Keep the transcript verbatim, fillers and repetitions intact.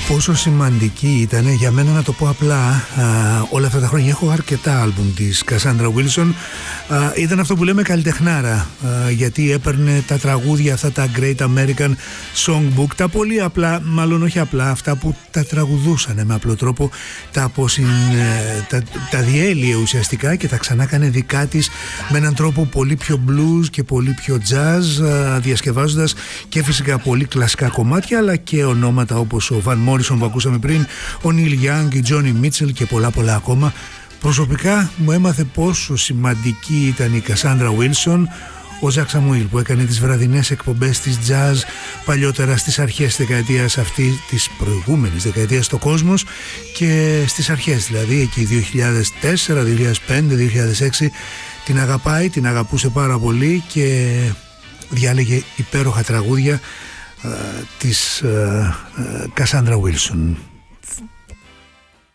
πόσο σημαντική ήταν για μένα, να το πω απλά, α, όλα αυτά τα χρόνια. Έχω αρκετά άλμπουμ της Cassandra Wilson. Α, ήταν αυτό που λέμε καλλιτεχνάρα, α, γιατί έπαιρνε τα τραγούδια αυτά, τα Great American Songbook, τα πολύ απλά, μάλλον όχι απλά, αυτά που τα τραγουδούσαν με απλό τρόπο, τα, αποσυν, τα, τα διέλυε ουσιαστικά και τα ξανά έκανε δικά της με έναν τρόπο πολύ πιο blues και πολύ πιο jazz, α, διασκευάζοντας και φυσικά πολύ κλασικά κομμάτια, αλλά και ονόματα όπως ο Van Morrison που ακούσαμε πριν, ο Neil Young, η Joni Mitchell και πολλά πολλά ακόμα. Προσωπικά μου έμαθε πόσο σημαντική ήταν η Cassandra Wilson ο Ζακ Σαμουήλ, που έκανε τις βραδινές εκπομπές της jazz παλιότερα στις αρχές της δεκαετίας αυτή, της προηγούμενης δεκαετίας στο Κόσμος, και στις αρχές δηλαδή εκεί δύο χιλιάδες τέσσερα, δύο χιλιάδες πέντε, δύο χιλιάδες έξι την αγαπάει, την αγαπούσε πάρα πολύ και διάλεγε υπέροχα τραγούδια uh, της uh, uh, Cassandra Wilson.